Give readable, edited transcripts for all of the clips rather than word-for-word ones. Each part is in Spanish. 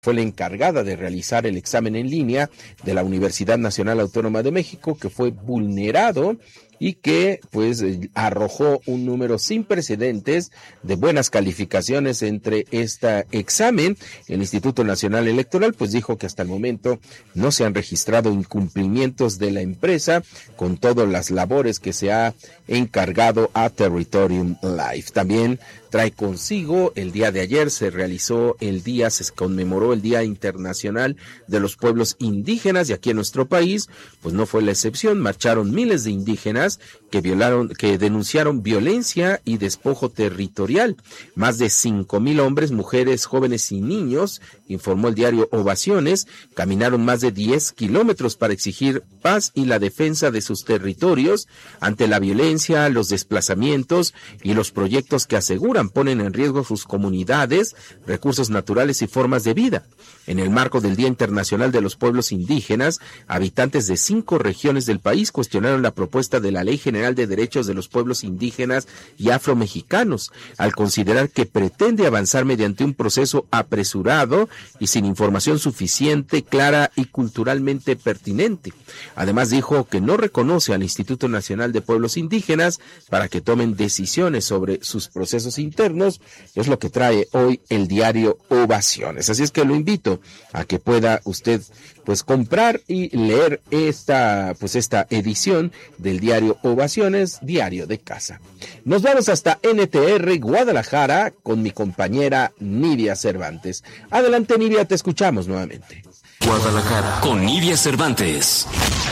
fue la encargada de realizar el examen en línea de la Universidad Nacional Autónoma de México, que fue vulnerado y que pues arrojó un número sin precedentes de buenas calificaciones entre este examen. El Instituto Nacional Electoral pues dijo que hasta el momento no se han registrado incumplimientos de la empresa con todas las labores que se ha encargado a Territorium Live. También trae consigo, el día de ayer se conmemoró el Día Internacional de los Pueblos Indígenas, y aquí en nuestro país pues no fue la excepción. Marcharon miles de indígenas que denunciaron violencia y despojo territorial. Más de 5,000 hombres, mujeres, jóvenes y niños, informó el diario Ovaciones, caminaron más de 10 kilómetros para exigir paz y la defensa de sus territorios ante la violencia, los desplazamientos y los proyectos que aseguran ponen en riesgo sus comunidades, recursos naturales y formas de vida. En el marco del Día Internacional de los Pueblos Indígenas, habitantes de 5 regiones del país cuestionaron la propuesta de la Ley General de Derechos de los Pueblos Indígenas y Afromexicanos, al considerar que pretende avanzar mediante un proceso apresurado y sin información suficiente, clara y culturalmente pertinente. Además dijo que no reconoce al Instituto Nacional de Pueblos Indígenas para que tomen decisiones sobre sus procesos internos. Es lo que trae hoy el diario Ovaciones. Así es que lo invito a que pueda usted pues comprar y leer esta edición del diario Ovaciones, diario de casa. Nos vamos hasta NTR Guadalajara con mi compañera Nidia Cervantes. Adelante, Nidia, te escuchamos nuevamente. Guadalajara con Nidia Cervantes.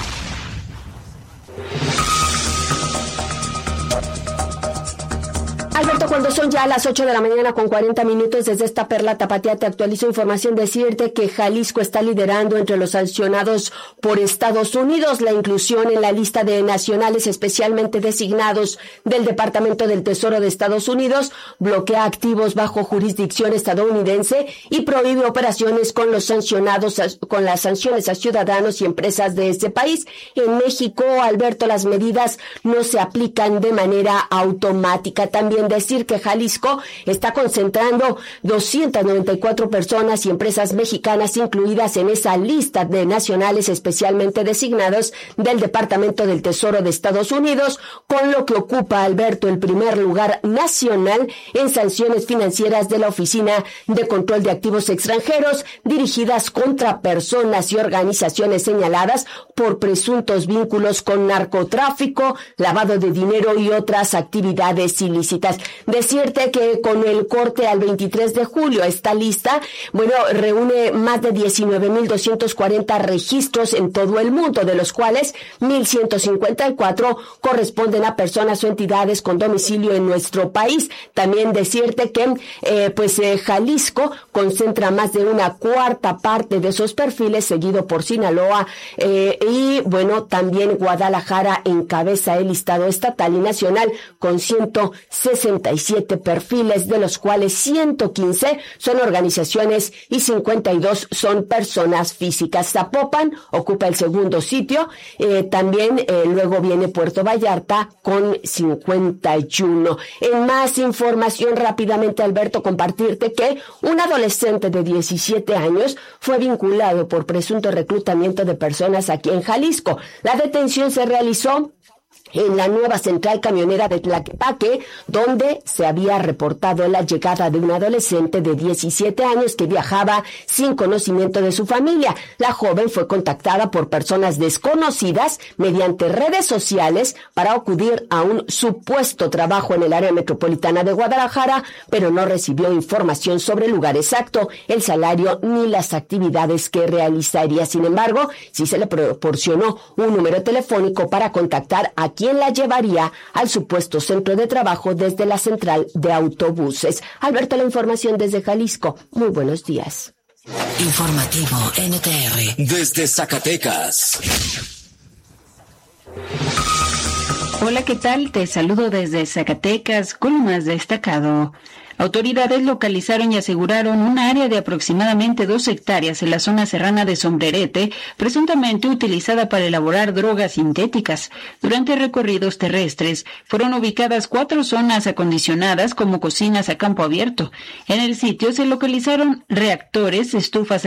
Alberto, cuando son ya las 8 de la mañana con 40 minutos, desde esta perla tapatía te actualizo información. Decirte que Jalisco está liderando entre los sancionados por Estados Unidos la inclusión en la lista de nacionales especialmente designados del Departamento del Tesoro de Estados Unidos, bloquea activos bajo jurisdicción estadounidense y prohíbe operaciones con los sancionados, con las sanciones a ciudadanos y empresas de ese país. En México, Alberto, las medidas no se aplican de manera automática. También decir que Jalisco está concentrando 294 personas y empresas mexicanas incluidas en esa lista de nacionales especialmente designados del Departamento del Tesoro de Estados Unidos, con lo que ocupa, Alberto, el primer lugar nacional en sanciones financieras de la Oficina de Control de Activos Extranjeros dirigidas contra personas y organizaciones señaladas por presuntos vínculos con narcotráfico, lavado de dinero y otras actividades ilícitas. Decirte que con el corte al 23 de julio, esta lista, reúne más de 19,240 registros en todo el mundo, de los cuales 1,154 corresponden a personas o entidades con domicilio en nuestro país. También decirte que, Jalisco concentra más de una cuarta parte de esos perfiles, seguido por Sinaloa, también Guadalajara encabeza el listado estatal y nacional con 167 perfiles, de los cuales 115 son organizaciones y 52 son personas físicas. Zapopan ocupa el segundo sitio, luego viene Puerto Vallarta con 51. En más información, rápidamente, Alberto, compartirte que un adolescente de 17 años fue vinculado por presunto reclutamiento de personas aquí en Jalisco. La detención se realizó en la nueva central camionera de Tlaquepaque, donde se había reportado la llegada de un adolescente de 17 años que viajaba sin conocimiento de su familia. La joven fue contactada por personas desconocidas mediante redes sociales para acudir a un supuesto trabajo en el área metropolitana de Guadalajara, pero no recibió información sobre el lugar exacto, el salario ni las actividades que realizaría. Sin embargo, sí se le proporcionó un número telefónico para contactar a quien la llevaría al supuesto centro de trabajo desde la central de autobuses. Alberto, la información desde Jalisco. Muy buenos días. Informativo NTR desde Zacatecas. Hola, ¿qué tal? Te saludo desde Zacatecas con lo más destacado. Autoridades localizaron y aseguraron un área de aproximadamente 2 hectáreas en la zona serrana de Sombrerete, presuntamente utilizada para elaborar drogas sintéticas. Durante recorridos terrestres, fueron ubicadas 4 zonas acondicionadas como cocinas a campo abierto. En el sitio se localizaron reactores, estufas